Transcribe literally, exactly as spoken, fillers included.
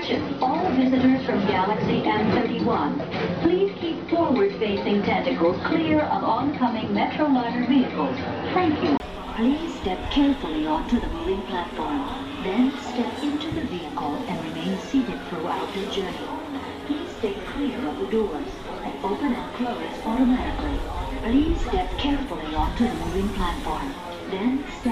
Attention, all visitors from Galaxy M thirty-one. Please keep forward-facing tentacles clear of oncoming Metroliner vehicles. Thank you. Please step carefully onto the moving platform. Then step into the vehicle and remain seated throughout the journey. Please stay clear of the doors. They open and close automatically. Please step carefully onto the moving platform. Then